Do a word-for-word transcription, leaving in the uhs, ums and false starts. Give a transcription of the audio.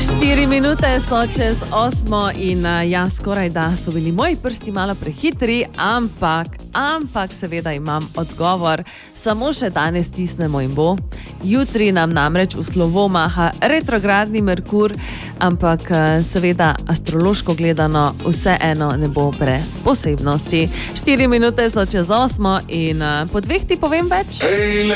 Štiri minute so čez osmo in ja, skoraj da so bili moji prsti malo prehitri, ampak, ampak seveda imam odgovor. Samo še danes stisnemo in bo. Jutri nam namreč v slovo maha retrogradni Merkur, ampak seveda astrološko gledano vseeno ne bo brez posebnosti. Štiri minute so čez osmo in po dveh ti povem več.